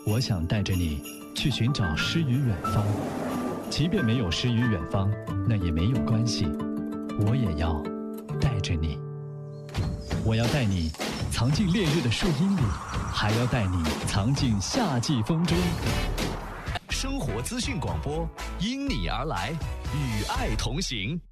我想带着你去寻找诗与远方，即便没有诗与远方，那也没有关系，我也要带着你。我要带你藏进烈日的树荫里，还要带你藏进夏季风中。 生活资讯广播，因你而来，与爱同行。